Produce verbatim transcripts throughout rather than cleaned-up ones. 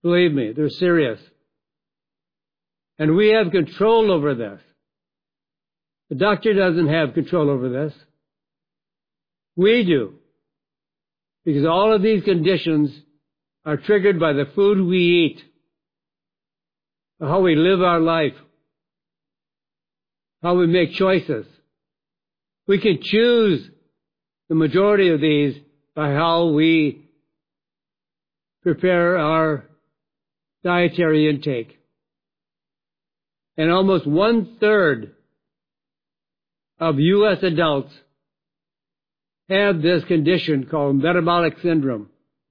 Believe me, they're serious. And we have control over this. The doctor doesn't have control over this. We do. Because all of these conditions are triggered by the food we eat, how we live our life, how we make choices. We can choose the majority of these by how we prepare our dietary intake. And almost one-third of U S adults have this condition called metabolic syndrome.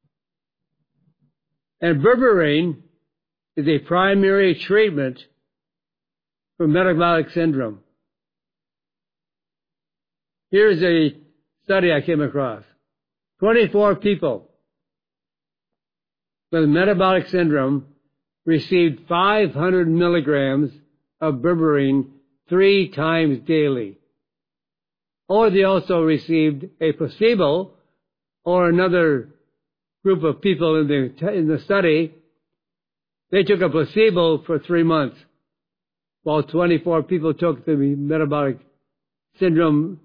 And berberine is a primary treatment for metabolic syndrome. Here's a study I came across. twenty-four people with metabolic syndrome received five hundred milligrams of berberine three times daily. Or they also received a placebo, or another group of people in the, in the study, they took a placebo for three months, while twenty-four people took the metabolic syndrome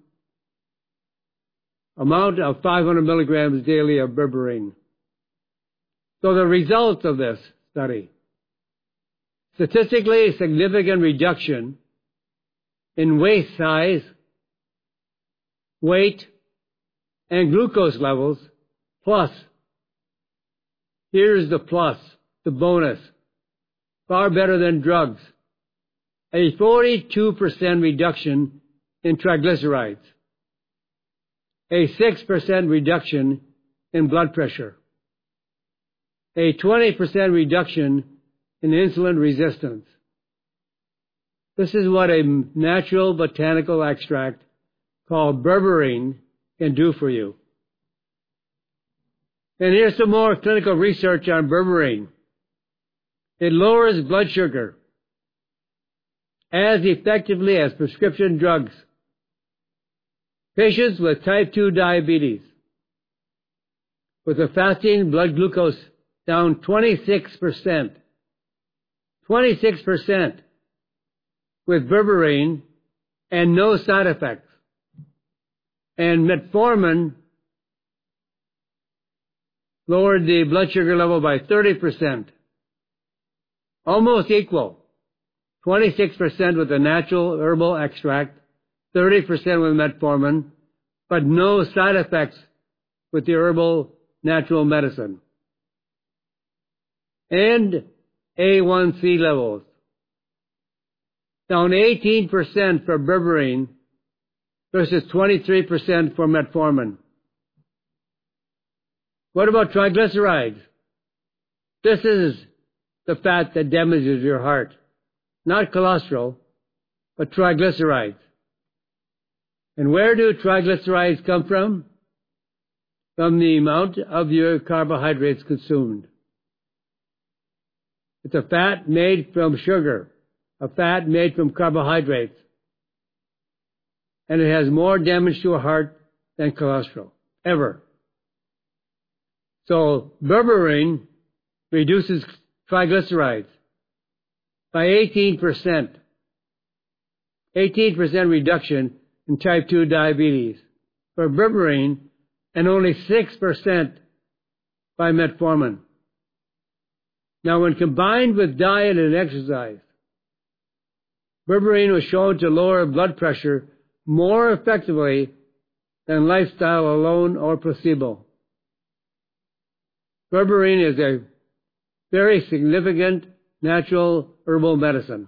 amount of five hundred milligrams daily of berberine. So the results of this study: statistically significant reduction in waist size, weight, and glucose levels, plus, here's the plus, the bonus, far better than drugs, a forty-two percent reduction in triglycerides, a six percent reduction in blood pressure, a twenty percent reduction in insulin resistance. This is what a natural botanical extract called berberine can do for you. And here's some more clinical research on berberine. It lowers blood sugar as effectively as prescription drugs. Patients with type two diabetes, with a fasting blood glucose down twenty-six percent, twenty-six percent with berberine and no side effects. And metformin lowered the blood sugar level by thirty percent, almost equal. twenty-six percent with a natural herbal extract, thirty percent with metformin, but no side effects with the herbal natural medicine. And A one C levels, down eighteen percent for berberine versus twenty-three percent for metformin. What about triglycerides? This is the fat that damages your heart. Not cholesterol, but triglycerides. And where do triglycerides come from? From the amount of your carbohydrates consumed. It's a fat made from sugar, a fat made from carbohydrates. And it has more damage to a heart than cholesterol, ever. So berberine reduces triglycerides by eighteen percent. eighteen percent reduction in type two diabetes for berberine, and only six percent by metformin. Now, when combined with diet and exercise, berberine was shown to lower blood pressure more effectively than lifestyle alone or placebo. Berberine is a very significant natural herbal medicine.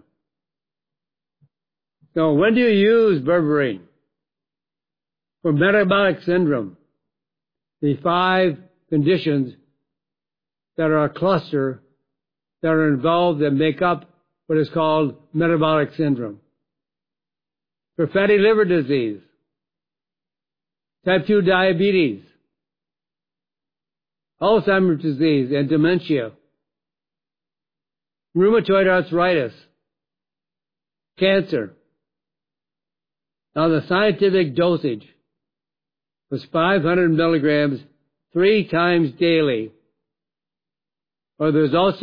So when do you use berberine? For metabolic syndrome, the five conditions that are a cluster that are involved that make up what is called metabolic syndrome. For fatty liver disease, type two diabetes, Alzheimer's disease and dementia, rheumatoid arthritis, cancer. Now the scientific dosage was five hundred milligrams three times daily, or there's also